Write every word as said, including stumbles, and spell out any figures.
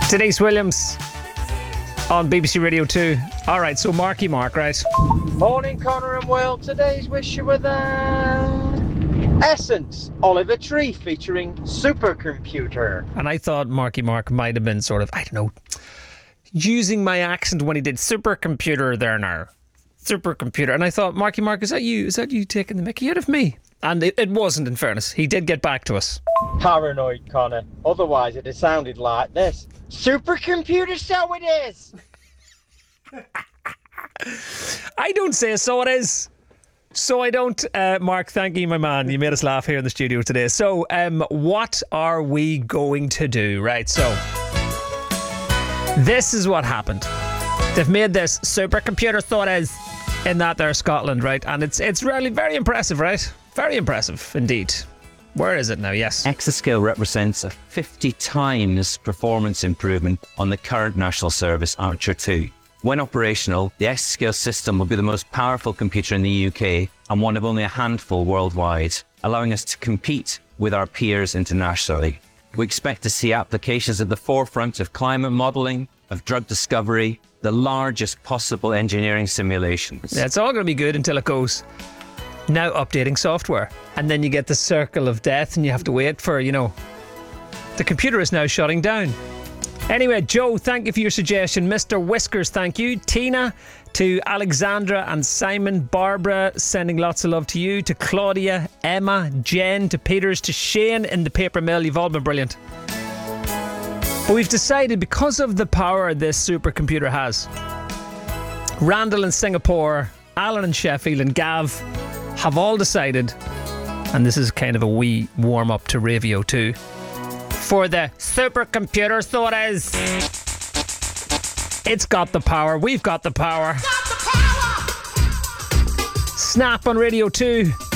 Denise Williams on B B C Radio two. All right, so Marky Mark, right? Morning, Connor and Will. Today's wish you were there. Essence, Oliver Tree featuring Supercomputer. And I thought Marky Mark might have been sort of, I don't know, using my accent when he did Supercomputer there now. Supercomputer. And I thought, Marky Mark, is that you? Is that you taking the mickey out of me? And it, it wasn't, in fairness. He did get back to us. Paranoid, Connor. Otherwise, it'd have sounded like this. Supercomputer, so it is. I don't say so it is. So I don't. Uh, Mark, thank you, my man. You made us laugh here in the studio today. So um, what are we going to do? Right, so this is what happened. They've made this supercomputer, so it is, in that there, Scotland, right? And it's it's really very impressive, right? Very impressive indeed. Where is it now? Yes. Exascale represents a fifty times performance improvement on the current National Service Archer two. When operational, the Exascale system will be the most powerful computer in the U K and one of only a handful worldwide, allowing us to compete with our peers internationally. We expect to see applications at the forefront of climate modelling, of drug discovery, the largest possible engineering simulations. Yeah, it's all going to be good until it goes, now updating software. And then you get the circle of death and you have to wait for, you know, the computer is now shutting down. Anyway, Joe, thank you for your suggestion. Mister Whiskers, thank you. Tina, to Alexandra and Simon. Barbara, sending lots of love to you. To Claudia, Emma, Jen, to Peters, to Shane in the paper mill. You've all been brilliant. But we've decided, because of the power this supercomputer has, Randall in Singapore, Alan in Sheffield, and Gav have all decided, and this is kind of a wee warm-up to Radio two, for the supercomputer, so it is. It's got the power. We've got the power. Got the power. Snap on Radio two.